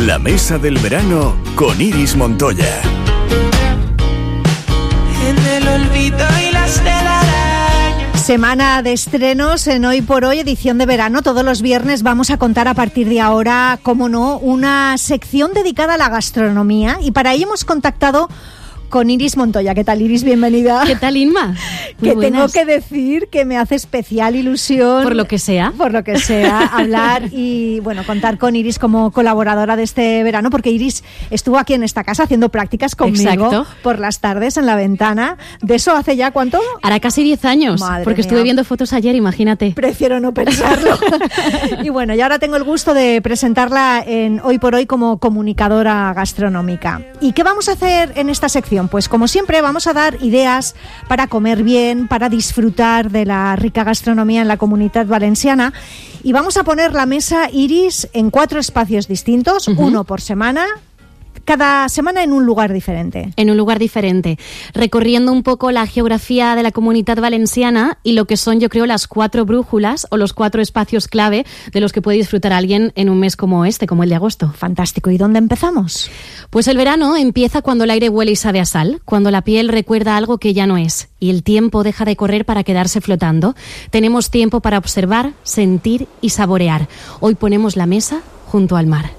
La mesa del verano con Iris Montoya. En el olvido y las telarañas. Semana de estrenos en Hoy por Hoy, edición de verano. Todos los viernes vamos a contar a partir de ahora, como no, una sección dedicada a la gastronomía. Y para ello hemos contactado con Iris Montoya. ¿Qué tal, Iris? Bienvenida. ¿Qué tal, Inma? Que tengo que decir que me hace especial ilusión. Por lo que sea. Por lo que sea, hablar y, bueno, contar con Iris como colaboradora de este verano, porque Iris estuvo aquí en esta casa haciendo prácticas conmigo. Exacto. Por las tardes en La Ventana. ¿De eso hace ya cuánto? Hará casi 10 años, Madre porque mía. Estuve viendo fotos ayer, imagínate. Prefiero no pensarlo. Y bueno, y ahora tengo el gusto de presentarla en Hoy por Hoy como comunicadora gastronómica. ¿Y qué vamos a hacer en esta sección? Pues como siempre vamos a dar ideas para comer bien, para disfrutar de la rica gastronomía en la Comunitat Valenciana, y vamos a poner la mesa, Iris, en 4 espacios distintos, uno por semana. Cada semana en un lugar diferente. En un lugar diferente, recorriendo un poco la geografía de la Comunitat Valenciana y lo que son, yo creo, las 4 brújulas o los 4 espacios clave de los que puede disfrutar alguien en un mes como este, como el de agosto. Fantástico. ¿Y dónde empezamos? Pues el verano empieza cuando el aire huele y sabe a sal, cuando la piel recuerda algo que ya no es y el tiempo deja de correr para quedarse flotando. Tenemos tiempo para observar, sentir y saborear. Hoy ponemos la mesa junto al mar.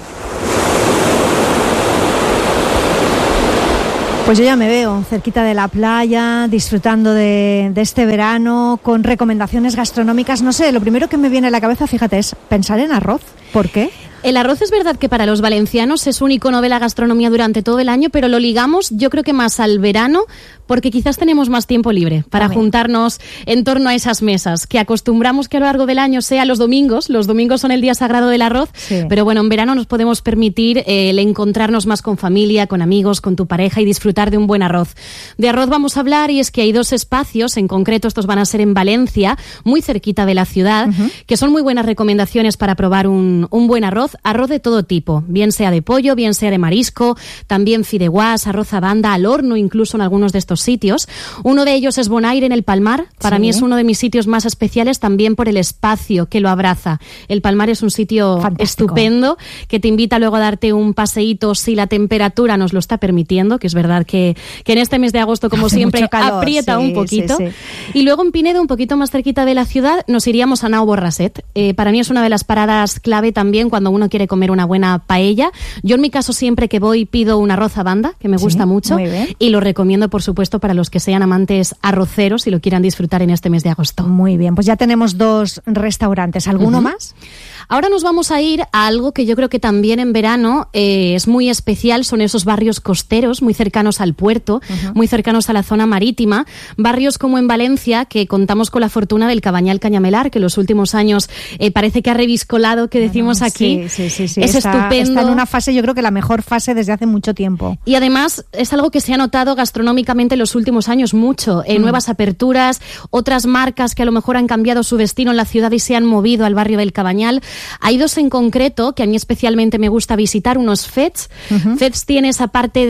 Pues yo ya me veo cerquita de la playa, disfrutando de este verano, con recomendaciones gastronómicas. No sé, lo primero que me viene a la cabeza, fíjate, es pensar en arroz. ¿Por qué? El arroz es verdad que para los valencianos es un icono de la gastronomía durante todo el año, pero lo ligamos yo creo que más al verano, porque quizás tenemos más tiempo libre para juntarnos en torno a esas mesas, que acostumbramos que a lo largo del año sea los domingos son el día sagrado del arroz, sí. Pero bueno, en verano nos podemos permitir el encontrarnos más con familia, con amigos, con tu pareja y disfrutar de un buen arroz. De arroz vamos a hablar, y es que hay 2 espacios, en concreto estos van a ser en Valencia, muy cerquita de la ciudad, que son muy buenas recomendaciones para probar un buen arroz de todo tipo, bien sea de pollo, bien sea de marisco, también fideuás, arroz a banda, al horno incluso en algunos de estos sitios. Uno de ellos es Bonaire en el Palmar. Para mí es uno de mis sitios más especiales también por el espacio que lo abraza. El Palmar es un sitio estupendo que te invita luego a darte un paseíto si la temperatura nos lo está permitiendo, que es verdad que en este mes de agosto, como siempre, aprieta un poquito. Sí. Y luego en Pinedo, un poquito más cerquita de la ciudad, nos iríamos a Nau Borrasset. Para mí es una de las paradas clave también cuando uno quiere comer una buena paella. Yo en mi caso siempre que voy pido un arroz a banda, que me gusta mucho, y lo recomiendo por supuesto para los que sean amantes arroceros y lo quieran disfrutar en este mes de agosto. Muy bien, pues ya tenemos 2 restaurantes. ¿Alguno más? Ahora nos vamos a ir a algo que yo creo que también en verano es muy especial, son esos barrios costeros muy cercanos al puerto, muy cercanos a la zona marítima, barrios como en Valencia, que contamos con la fortuna del Cabanyal Cañamelar, que en los últimos años parece que ha reviscolado, que decimos aquí. Sí. Es estupendo. Está en una fase, yo creo que la mejor fase desde hace mucho tiempo. Y además es algo que se ha notado gastronómicamente en los últimos años mucho, nuevas aperturas, otras marcas que a lo mejor han cambiado su destino en la ciudad y se han movido al barrio del Cabanyal. Hay 2 en concreto que a mí especialmente me gusta visitar, unos Fets. Fets tiene esa parte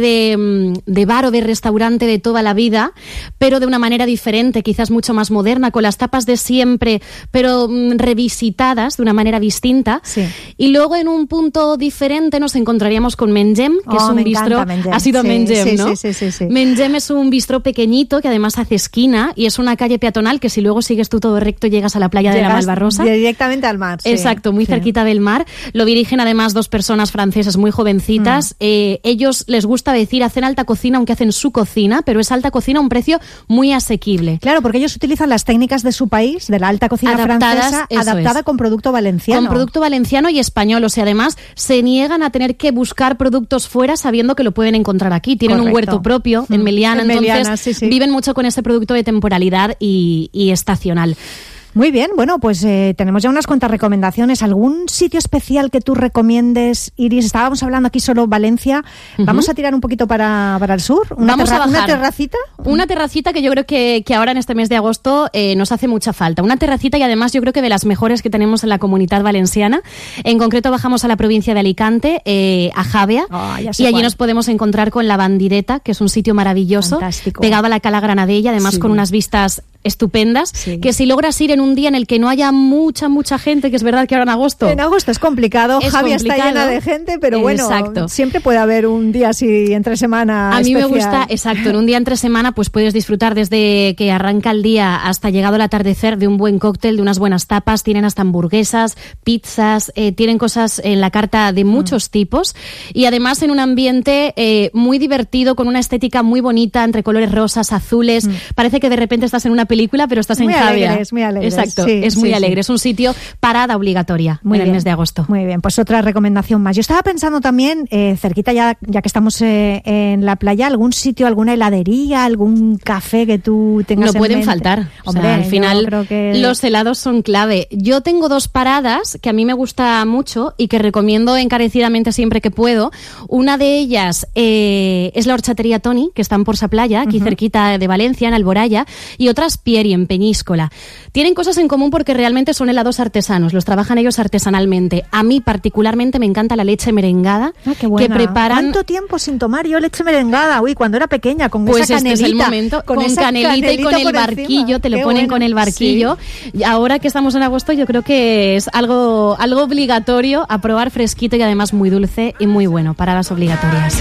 de bar o de restaurante de toda la vida, pero de una manera diferente, quizás mucho más moderna, con las tapas de siempre, pero revisitadas de una manera distinta. Sí. Y luego en un punto diferente nos encontraríamos con Mengem, que es un bistró. Ha sido Mengem, ¿no? Sí. Mengem es un bistró pequeñito que además hace esquina y es una calle peatonal que si luego sigues tú todo recto llegas a la playa de la Malvarrosa. Directamente al mar. Sí. Exacto, muy cerquita del mar. Lo dirigen además 2 personas francesas muy jovencitas. Ellos les gusta decir hacen alta cocina, aunque hacen su cocina, pero es alta cocina a un precio muy asequible. Claro, porque ellos utilizan las técnicas de su país, de la alta cocina francesa, adaptada con producto valenciano. Con producto valenciano y español, o sea, además se niegan a tener que buscar productos fuera sabiendo que lo pueden encontrar aquí. Tienen un huerto propio en Meliana, entonces viven mucho con ese producto de temporalidad y estacional. Muy bien, bueno, pues tenemos ya unas cuantas recomendaciones. ¿Algún sitio especial que tú recomiendes, Iris? Estábamos hablando aquí solo Valencia. ¿Vamos a tirar un poquito para el sur? Vamos a bajar. ¿Una terracita? Una terracita que yo creo que ahora en este mes de agosto nos hace mucha falta. Una terracita y además yo creo que de las mejores que tenemos en la Comunitat Valenciana. En concreto bajamos a la provincia de Alicante, a Javea, y allí nos podemos encontrar con La Bandireta, que es un sitio maravilloso, fantástico, pegado a la Cala Granadella, además con unas vistas estupendas, que si logras ir en un día en el que no haya mucha gente, que es verdad que ahora en agosto es complicado, Javi está llena de gente, pero bueno, siempre puede haber un día así entre semana a mí especial. Me gusta, exacto, en un día entre semana pues puedes disfrutar desde que arranca el día hasta llegado el atardecer de un buen cóctel, de unas buenas tapas, tienen hasta hamburguesas, pizzas, tienen cosas en la carta de muchos tipos, y además en un ambiente muy divertido, con una estética muy bonita, entre colores rosas, azules, parece que de repente estás en una película, pero estás en Javia. Muy alegres. Exacto, sí, es muy alegre. Es un sitio parada obligatoria en el mes de agosto. Muy bien, pues otra recomendación más. Yo estaba pensando también, cerquita ya que estamos en la playa, algún sitio, alguna heladería, algún café que tú tengas No pueden mente. faltar. Hombre, o sea, al final creo que los helados son clave. Yo tengo 2 paradas que a mí me gusta mucho y que recomiendo encarecidamente siempre que puedo. Una de ellas es la Horchatería Toni, que está en Porsa Playa, aquí cerquita de Valencia, en Alboraya, y otra es Pieri, en Peñíscola. Tienen cosas en común porque realmente son helados artesanos, los trabajan ellos artesanalmente. A mí particularmente me encanta la leche merengada qué buena. que preparan. ¿Cuánto tiempo sin tomar yo leche merengada? Uy, cuando era pequeña, con pues esa canelita. Este es el momento, con esa canelita y con el barquillo, encima. te lo Qué ponen bueno. con el barquillo. Sí. Y ahora que estamos en agosto, yo creo que es algo obligatorio a probar, fresquito y además muy dulce y muy bueno, para las obligatorias.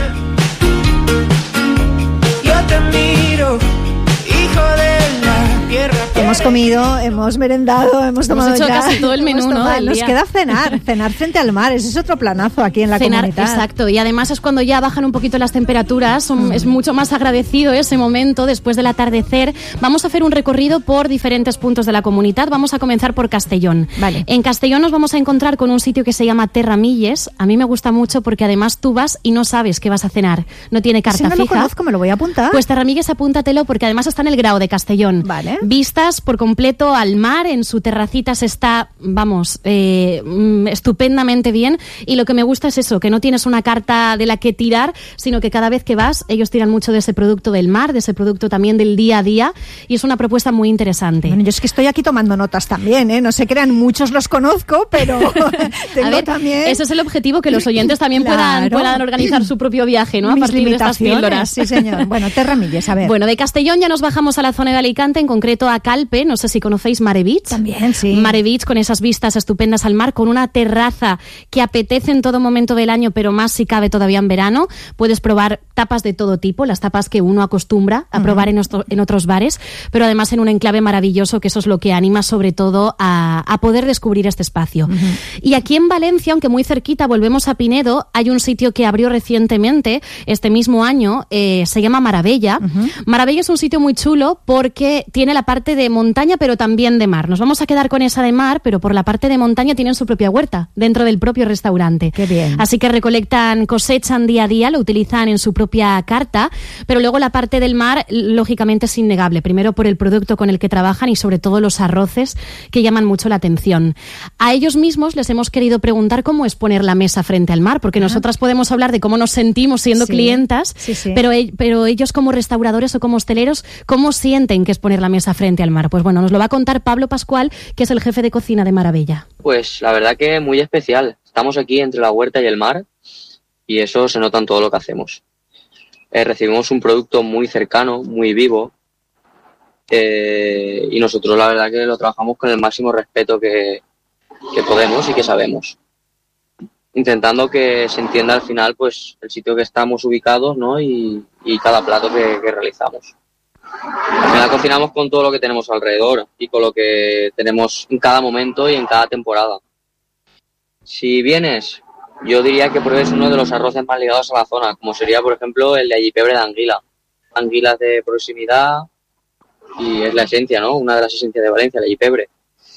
Yo te miro, hijo de la tierra. Hemos comido, hemos merendado, hemos tomado hecho ya. casi todo el menú, ¿no? del Nos día. queda cenar frente al mar. Ese es otro planazo aquí en la comunidad. Exacto, y además es cuando ya bajan un poquito las temperaturas, es mucho más agradecido ese momento después del atardecer. Vamos a hacer un recorrido por diferentes puntos de la comunidad. Vamos a comenzar por Castellón. Vale. En Castellón nos vamos a encontrar con un sitio que se llama Terramilles. A mí me gusta mucho porque además tú vas y no sabes qué vas a cenar. No tiene carta Si no fija. lo conozco, me lo voy a apuntar. Pues Terramilles, apúntatelo porque además está en el Grao de Castellón. Vale. Vistas por completo al mar, en su terracita se está, estupendamente bien, y lo que me gusta es eso, que no tienes una carta de la que tirar, sino que cada vez que vas, ellos tiran mucho de ese producto del mar, de ese producto también del día a día, y es una propuesta muy interesante. Bueno, yo es que estoy aquí tomando notas también, ¿eh? No se crean, muchos los conozco, pero tengo a ver, también... ese es el objetivo, que los oyentes también Claro. puedan organizar su propio viaje, ¿no? A Mis partir de estas píldoras. Sí, señor. Bueno, Terramilles, a ver. Bueno, de Castellón ya nos bajamos a la zona de Alicante, en concreto a Calpe, no sé si conocéis Mare Beach. También, sí. Mare Beach, con esas vistas estupendas al mar, con una terraza que apetece en todo momento del año, pero más si cabe todavía en verano. Puedes probar tapas de todo tipo, las tapas que uno acostumbra a probar en otros bares, pero además en un enclave maravilloso, que eso es lo que anima sobre todo a poder descubrir este espacio. Y aquí en Valencia, aunque muy cerquita, volvemos a Pinedo, hay un sitio que abrió recientemente, este mismo año, se llama Maravella. Maravella es un sitio muy chulo porque tiene la parte de montaña, pero también de mar. Nos vamos a quedar con esa de mar, pero por la parte de montaña tienen su propia huerta, dentro del propio restaurante. Qué bien. Así que recolectan, cosechan día a día, lo utilizan en su propia carta, pero luego la parte del mar, lógicamente, es innegable. Primero por el producto con el que trabajan y sobre todo los arroces, que llaman mucho la atención. A ellos mismos les hemos querido preguntar cómo es poner la mesa frente al mar, porque nosotras podemos hablar de cómo nos sentimos siendo clientas, pero ellos como restauradores o como hosteleros, ¿cómo sienten que es poner la mesa frente al mar? Pues bueno, nos lo va a contar Pablo Pascual, que es el jefe de cocina de Maravella. Pues la verdad que muy especial. Estamos aquí entre la huerta y el mar y eso se nota en todo lo que hacemos. Recibimos un producto muy cercano, muy vivo, y nosotros la verdad que lo trabajamos con el máximo respeto que podemos y que sabemos. Intentando que se entienda al final pues el sitio que estamos ubicados, ¿no? y cada plato que realizamos. Al final cocinamos con todo lo que tenemos alrededor y con lo que tenemos en cada momento y en cada temporada. Si vienes, yo diría que pruebes uno de los arroces más ligados a la zona, como sería, por ejemplo, el de Allipebre de Anguila. Anguilas de proximidad y es la esencia, ¿no? Una de las esencias de Valencia, el Allipebre.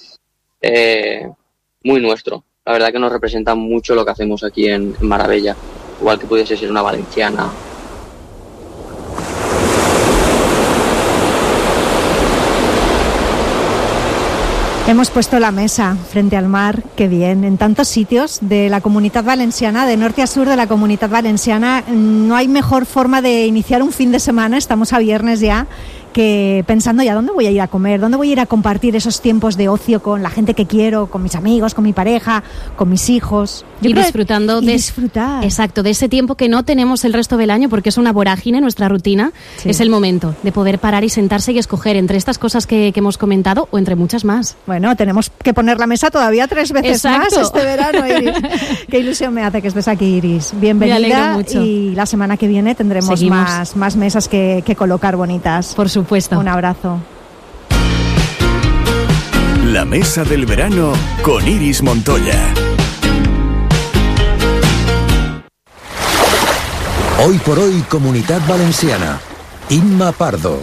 Muy nuestro. La verdad que nos representa mucho lo que hacemos aquí en Maravella. Igual que pudiese ser una valenciana. Hemos puesto la mesa frente al mar, qué bien, en tantos sitios de la Comunitat Valenciana, de norte a sur de la Comunitat Valenciana. No hay mejor forma de iniciar un fin de semana, estamos a viernes ya, que pensando ya dónde voy a ir a comer, dónde voy a ir a compartir esos tiempos de ocio con la gente que quiero, con mis amigos, con mi pareja, con mis hijos. Y disfrutando disfrutar. Exacto, de ese tiempo que no tenemos el resto del año porque es una vorágine, nuestra rutina. Sí. Es el momento de poder parar y sentarse y escoger entre estas cosas que hemos comentado o entre muchas más. Bueno, tenemos que poner la mesa todavía 3 veces Exacto. más este verano, Iris. Qué ilusión me hace que estés aquí, Iris. Bienvenida, y la semana que viene tendremos más mesas que colocar bonitas. Por supuesto. Un abrazo. La mesa del verano con Iris Montoya. Hoy por hoy, Comunitat Valenciana. Imma Pardo.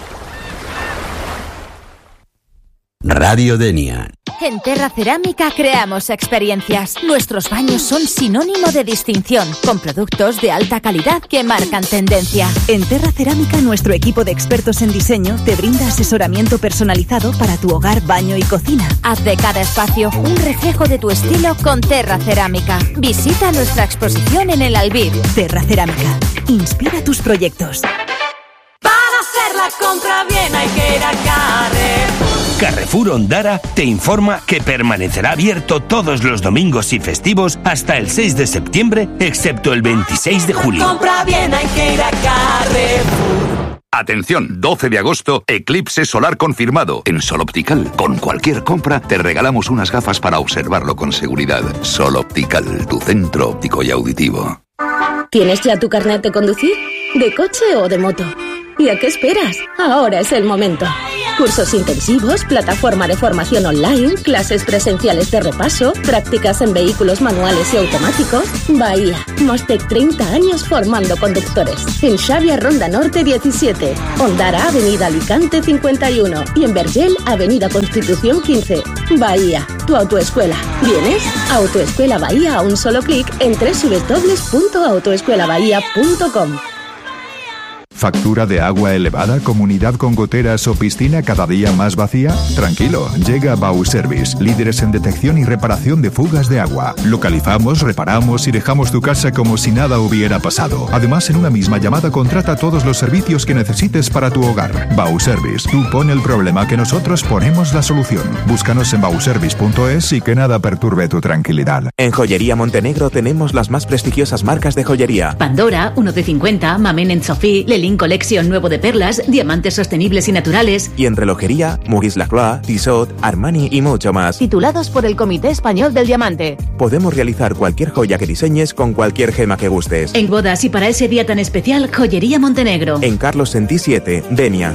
Radio Denia. En Terra Cerámica creamos experiencias. Nuestros baños son sinónimo de distinción, con productos de alta calidad que marcan tendencia. En Terra Cerámica, nuestro equipo de expertos en diseño te brinda asesoramiento personalizado para tu hogar, baño y cocina. Haz de cada espacio un reflejo de tu estilo con Terra Cerámica. Visita nuestra exposición en el Albir. Terra Cerámica. Inspira tus proyectos. Para hacer la compra bien hay que ir a Carrefour. Carrefour Ondara te informa que permanecerá abierto todos los domingos y festivos hasta el 6 de septiembre, excepto el 26 de julio. Compra bien hay que ir a Carrefour. Atención, 12 de agosto, eclipse solar confirmado. En Sol Optical, con cualquier compra, te regalamos unas gafas para observarlo con seguridad. Sol Optical, tu centro óptico y auditivo. ¿Tienes ya tu carnet de conducir? ¿De coche o de moto? ¿Y a qué esperas? Ahora es el momento. Cursos intensivos, plataforma de formación online, clases presenciales de repaso, prácticas en vehículos manuales y automáticos. Bahía, Mostec 30 años formando conductores. En Xàbia Ronda Norte 17, Ondara Avenida Alicante 51 y en Vergel Avenida Constitución 15. Bahía, tu autoescuela. ¿Vienes? Autoescuela Bahía a un solo clic en www.autoescuelabahia.com. ¿Factura de agua elevada, comunidad con goteras o piscina cada día más vacía? Tranquilo, llega Bauservice, líderes en detección y reparación de fugas de agua. Localizamos, reparamos y dejamos tu casa como si nada hubiera pasado. Además, en una misma llamada contrata todos los servicios que necesites para tu hogar. Bauservice, tú pon el problema que nosotros ponemos la solución. Búscanos en bauservice.es y que nada perturbe tu tranquilidad. En Joyería Montenegro tenemos las más prestigiosas marcas de joyería. Pandora, 1 de 50, Mamen & Sophie, Lelin Collection nuevo de perlas, diamantes sostenibles y naturales. Y en relojería, Maurice Lacroix, Tissot, Armani y mucho más. Titulados por el Comité Español del Diamante. Podemos realizar cualquier joya que diseñes con cualquier gema que gustes. En bodas y para ese día tan especial, Joyería Montenegro. En Carlos Sentí 7, Denia.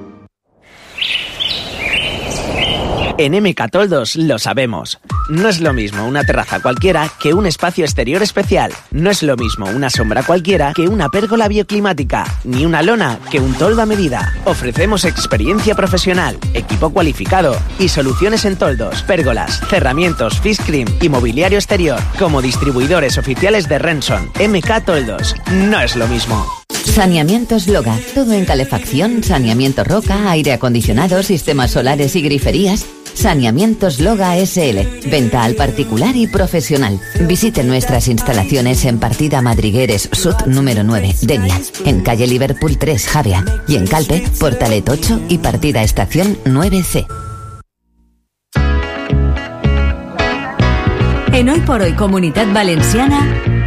En MK Toldos lo sabemos. No es lo mismo una terraza cualquiera que un espacio exterior especial. No es lo mismo una sombra cualquiera que una pérgola bioclimática, ni una lona que un toldo a medida. Ofrecemos experiencia profesional, equipo cualificado y soluciones en toldos, pérgolas, cerramientos, fish cream y mobiliario exterior. Como distribuidores oficiales de Renson, MK Toldos. No es lo mismo. Saneamientos Loga. Todo en calefacción, saneamiento roca, aire acondicionado, sistemas solares y griferías. Saneamientos Loga SL. Venta al particular y profesional. Visite nuestras instalaciones en Partida Madrigueres Sud número 9, Denia. En calle Liverpool 3, Javia. Y en Calpe, Portalet 8 y Partida Estación 9C. En Hoy por Hoy Comunitat Valenciana,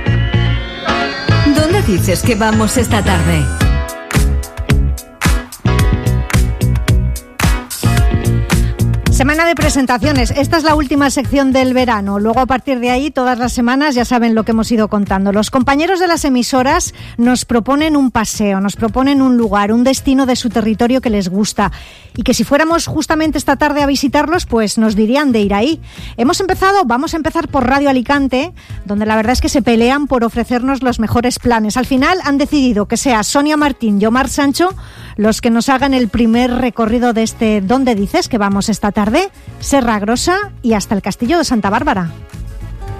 ¿dónde dices que vamos esta tarde? Semana de presentaciones. Esta es la última sección del verano. Luego, a partir de ahí, todas las semanas ya saben lo que hemos ido contando. Los compañeros de las emisoras nos proponen un paseo, nos proponen un lugar, un destino de su territorio que les gusta. Y que si fuéramos justamente esta tarde a visitarlos, pues nos dirían de ir ahí. Vamos a empezar por Radio Alicante, donde la verdad es que se pelean por ofrecernos los mejores planes. Al final han decidido que sea Sonia Martín y Omar Sancho los que nos hagan el primer recorrido de este ¿Dónde dices que vamos esta tarde? Serra Grossa y hasta el Castillo de Santa Bárbara.